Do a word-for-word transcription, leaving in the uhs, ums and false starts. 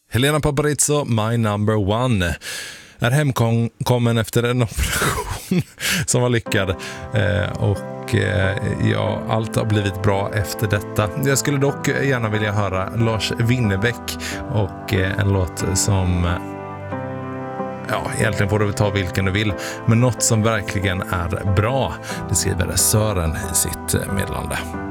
Helena Paparizou, My Number One, är hemkommen efter en operation som var lyckad eh, och eh, ja, allt har blivit bra efter detta. Jag skulle dock gärna vilja höra Lars Winnerbäck och eh, en låt som, ja, egentligen får du ta vilken du vill, men något som verkligen är bra, det skriver Sören i sitt meddelande.